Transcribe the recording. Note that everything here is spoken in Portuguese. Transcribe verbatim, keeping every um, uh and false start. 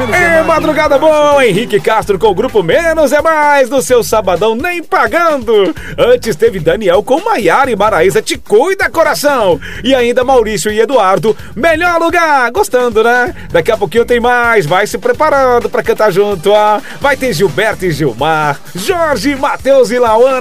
É madrugada bom, Henrique Castro com o grupo Menos é Mais no seu sabadão nem pagando. Antes teve Daniel com Maiara e Maraísa, Te Cuida Coração. E ainda Maurício e Eduardo, Melhor Lugar. Gostando, né? Daqui a pouquinho tem mais, vai se preparando pra cantar junto, ó. Vai ter Gilberto e Gilmar, Jorge, Matheus e Lauana.